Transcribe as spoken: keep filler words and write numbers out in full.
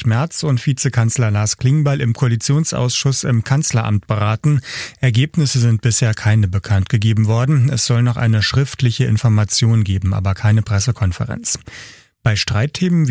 Friedrich Merz und Vizekanzler Lars Klingbeil im Koalitionsausschuss im Kanzleramt beraten. Ergebnisse sind bisher keine bekannt gegeben worden. Es soll noch eine schriftliche Information geben, aber keine Pressekonferenz. Bei Streitthemen